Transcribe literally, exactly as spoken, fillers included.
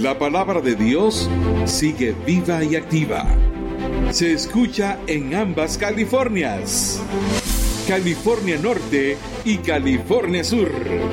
La palabra de Dios sigue viva y activa. Se escucha en ambas Californias, California Norte y California Sur.